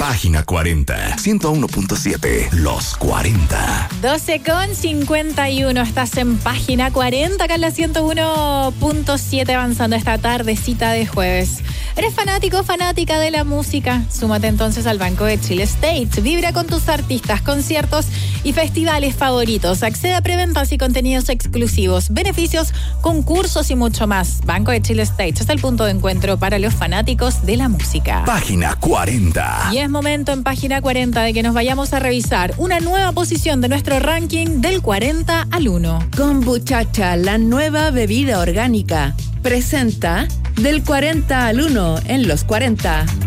Página 40, 101.7, Los 40. 12:51, estás en Página 40, acá en la 101.7, avanzando esta tardecita de jueves. ¿Eres fanático o fanática de la música? Súmate entonces al Banco de Chile State. Vibra con tus artistas, conciertos y festivales favoritos. Accede a preventas y contenidos exclusivos, beneficios, concursos y mucho más. Banco de Chile State es el punto de encuentro para los fanáticos de la música. Página 40. Y es momento en Página 40 de que nos vayamos a revisar una nueva posición de nuestro ranking del 40 al 1. Kombuchacha, la nueva bebida orgánica, presenta del 40 al 1 en los 40.